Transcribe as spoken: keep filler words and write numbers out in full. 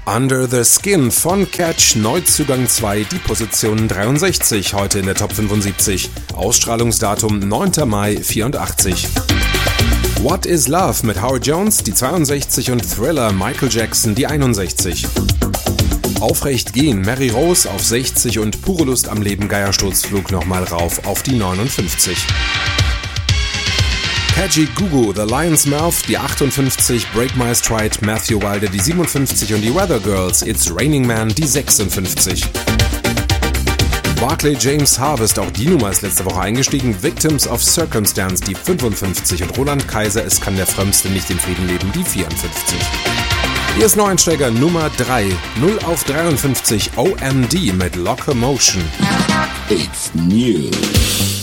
Under the Skin von Catch, Neuzugang zwei, die Position dreiundsechzig, heute in der Top fünfundsiebzig. Ausstrahlungsdatum neunter Mai vierundachtzig. What is Love mit Howard Jones, die zweiundsechzig, und Thriller Michael Jackson, die einundsechzig. Aufrecht gehen, Mary Rose auf sechzig und Pure Lust am Leben, Geiersturzflug nochmal rauf auf die neunundfünfzig. Kaji-Gugu, The Lion's Mouth, die achtundfünfzig, Break My Stride, Matthew Wilder, die siebenundfünfzig und die Weather Girls, It's Raining Man, die sechsundfünfzig. Barclay James Harvest, auch die Nummer ist letzte Woche eingestiegen, Victims of Circumstance, die fünfundfünfzig, und Roland Kaiser, Es kann der Frömmste nicht im Frieden leben, die vierundfünfzig. Hier ist Neueinsteiger Nummer drei, null auf dreiundfünfzig, O M D mit Locomotion. It's new.